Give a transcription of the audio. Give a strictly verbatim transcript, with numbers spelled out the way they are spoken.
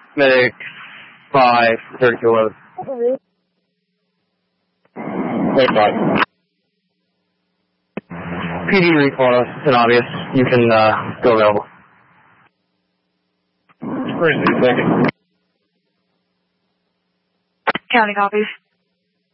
Medic five, thirty-two eleven. Wait, five. P D recall is obvious. You can uh, go available. Where is it? Second. County copies.